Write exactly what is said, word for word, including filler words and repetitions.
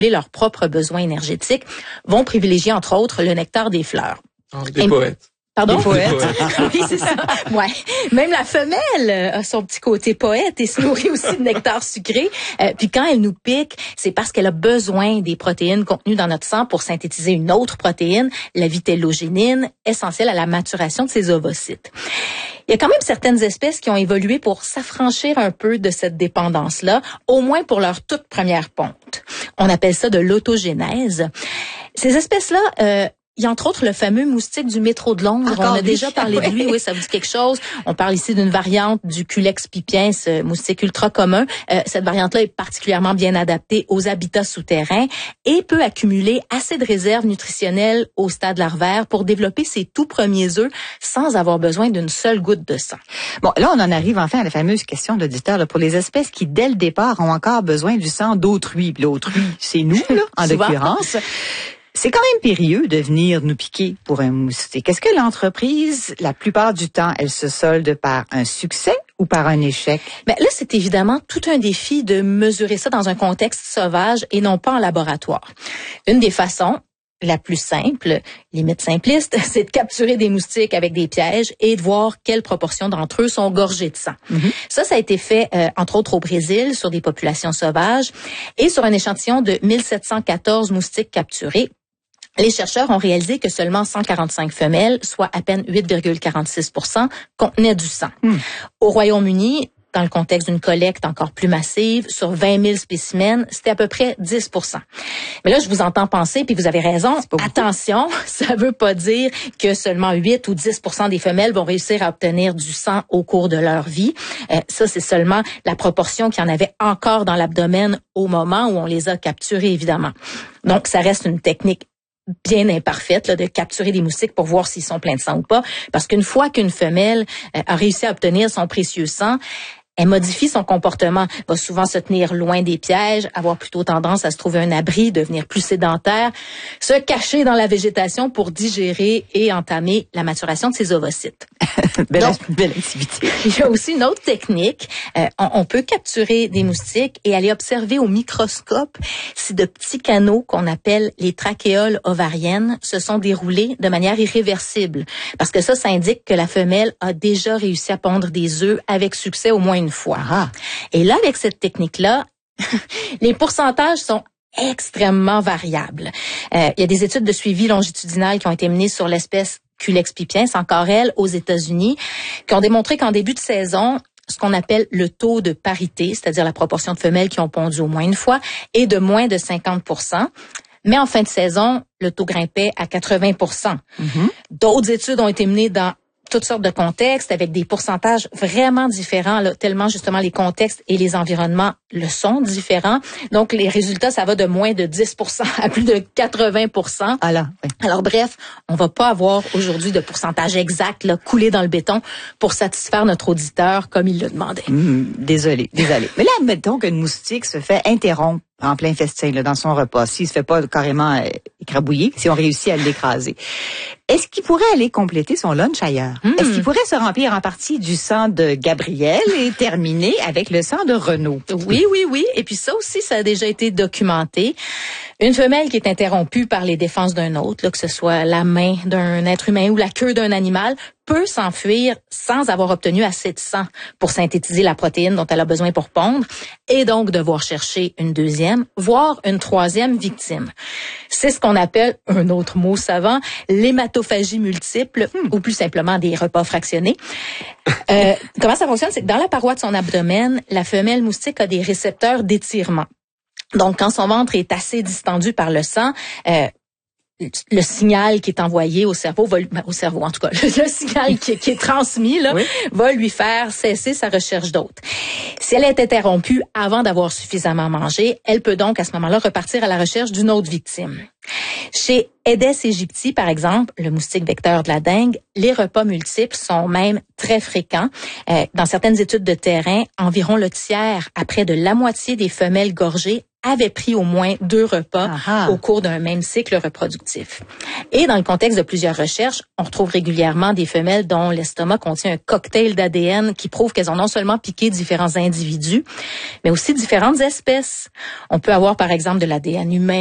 leurs propres besoins énergétiques, vont privilégier entre autres le nectar des fleurs. Des Et, poètes. Pardon? Des poètes. Oui, c'est ça. Ouais. Même la femelle a son petit côté poète et se nourrit aussi de nectar sucré. Euh, puis quand elle nous pique, c'est parce qu'elle a besoin des protéines contenues dans notre sang pour synthétiser une autre protéine, la vitellogénine, essentielle à la maturation de ses ovocytes. Il y a quand même certaines espèces qui ont évolué pour s'affranchir un peu de cette dépendance-là, au moins pour leur toute première ponte. On appelle ça de l'autogénèse. Ces espèces-là, euh, il y a entre autres le fameux moustique du métro de Londres. Encore On a lui. déjà parlé de lui. Oui, ça vous dit quelque chose. On parle ici d'une variante du Culex pipiens, ce moustique ultra commun. Euh, cette variante-là est particulièrement bien adaptée aux habitats souterrains et peut accumuler assez de réserves nutritionnelles au stade larvaire pour développer ses tout premiers œufs sans avoir besoin d'une seule goutte de sang. Bon, là, on en arrive enfin à la fameuse question de l'auditeur là, pour les espèces qui, dès le départ, ont encore besoin du sang d'autrui. Puis l'autrui, c'est nous, là, en l'occurrence. C'est quand même périlleux de venir nous piquer pour un moustique. Est-ce que l'entreprise, la plupart du temps, elle se solde par un succès ou par un échec? Ben là, c'est évidemment tout un défi de mesurer ça dans un contexte sauvage et non pas en laboratoire. Une des façons la plus simple, limite simpliste, c'est de capturer des moustiques avec des pièges et de voir quelle proportion d'entre eux sont gorgés de sang. Mm-hmm. Ça, ça a été fait, euh, entre autres, au Brésil, sur des populations sauvages et sur un échantillon de mille sept cent quatorze moustiques capturés. Les chercheurs ont réalisé que seulement cent quarante-cinq femelles, soit à peine huit virgule quarante-six pour cent, contenaient du sang. Mm. Au Royaume-Uni, dans le contexte d'une collecte encore plus massive, sur vingt mille spécimens, c'était à peu près dix pour cent. Mais là, je vous entends penser, puis vous avez raison, attention, ça veut pas dire que seulement huit ou dix pour cent des femelles vont réussir à obtenir du sang au cours de leur vie. Euh, ça, c'est seulement la proportion qu'il y en avait encore dans l'abdomen au moment où on les a capturées, évidemment. Donc, ça reste une technique bien imparfaite là, de capturer des moustiques pour voir s'ils sont pleins de sang ou pas. Parce qu'une fois qu'une femelle euh, a réussi à obtenir son précieux sang, elle modifie son comportement, va souvent se tenir loin des pièges, avoir plutôt tendance à se trouver un abri, devenir plus sédentaire, se cacher dans la végétation pour digérer et entamer la maturation de ses ovocytes. belle, Donc, belle activité. Il y a aussi une autre technique. Euh, on, on peut capturer des moustiques et aller observer au microscope si de petits canaux qu'on appelle les trachéoles ovariennes se sont déroulés de manière irréversible. Parce que ça, ça indique que la femelle a déjà réussi à pondre des œufs avec succès au moins une fois. Ah. Et là, avec cette technique-là, les pourcentages sont extrêmement variables. Euh, il y a des études de suivi longitudinal qui ont été menées sur l'espèce Culex pipiens, encore elle, aux États-Unis, qui ont démontré qu'en début de saison, ce qu'on appelle le taux de parité, c'est-à-dire la proportion de femelles qui ont pondu au moins une fois, est de moins de cinquante pour cent. Mais en fin de saison, le taux grimpait à quatre-vingts pour cent. Mm-hmm. D'autres études ont été menées dans toutes sortes de contextes avec des pourcentages vraiment différents, là, tellement justement les contextes et les environnements le sont différents. Donc, les résultats, ça va de moins de dix pour cent à plus de quatre-vingts pour cent. Alors, oui. Alors bref, on va pas avoir aujourd'hui de pourcentage exact là, coulé dans le béton pour satisfaire notre auditeur comme il le demandait. Mmh, désolé, désolé. Mais là, admettons qu'une moustique se fait interrompre en plein festin là, dans son repas, s'il se fait pas carrément euh, écrabouiller, si on réussit à l'écraser. Est-ce qu'il pourrait aller compléter son lunch ailleurs? Mmh. Est-ce qu'il pourrait se remplir en partie du sang de Gabriel et terminer avec le sang de Renaud? Oui, oui, oui. Et puis ça aussi, ça a déjà été documenté. Une femelle qui est interrompue par les défenses d'un autre, là, que ce soit la main d'un être humain ou la queue d'un animal, peut s'enfuir sans avoir obtenu assez de sang pour synthétiser la protéine dont elle a besoin pour pondre et donc devoir chercher une deuxième, voire une troisième victime. C'est ce qu'on appelle, un autre mot savant, l'hématophagie multiple hmm. ou plus simplement des repas fractionnés. Euh, comment ça fonctionne? C'est que dans la paroi de son abdomen, la femelle moustique a des récepteurs d'étirement. Donc, quand son ventre est assez distendu par le sang, euh, le signal qui est envoyé au cerveau, va, ben, au cerveau en tout cas, le, le signal qui, qui est transmis là, oui. va lui faire cesser sa recherche d'autres. Si elle est interrompue avant d'avoir suffisamment mangé, elle peut donc à ce moment-là repartir à la recherche d'une autre victime. Chez Aedes aegypti, par exemple, le moustique vecteur de la dengue, les repas multiples sont même très fréquents. Euh, dans certaines études de terrain, environ le tiers à près de la moitié des femelles gorgées avaient pris au moins deux repas Aha. au cours d'un même cycle reproductif. Et dans le contexte de plusieurs recherches, on retrouve régulièrement des femelles dont l'estomac contient un cocktail d'A D N qui prouve qu'elles ont non seulement piqué différents individus, mais aussi différentes espèces. On peut avoir par exemple de l'A D N humain,